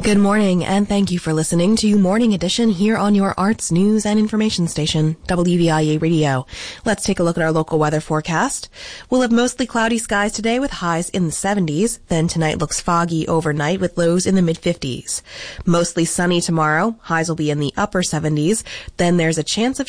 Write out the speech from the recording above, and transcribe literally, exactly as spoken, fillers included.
Good morning, and thank you for listening to Morning Edition here on your arts, news, and information station, W V I A Radio. Let's take a look at our local weather forecast. We'll have mostly cloudy skies today with highs in the seventies. Then tonight looks foggy overnight with lows in the mid-fifties. Mostly sunny tomorrow. Highs will be in the upper seventies. Then there's a chance of